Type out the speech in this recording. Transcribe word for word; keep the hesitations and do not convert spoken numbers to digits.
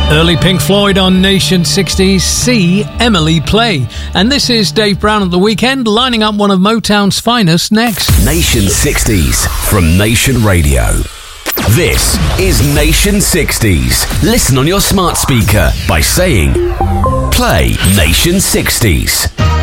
Early Pink Floyd on Nation sixties, See Emily Play. And this is Dave Brown at the Weekend, lining up one of Motown's finest next. Nation sixties from Nation Radio. This is Nation sixties. Listen on your smart speaker by saying, play Nation sixties.